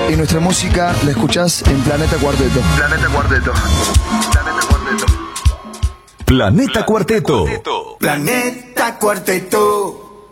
y nuestra música la escuchás en Planeta Cuarteto. Planeta Cuarteto. Planeta Cuarteto. Planeta Cuarteto. Planeta Cuarteto.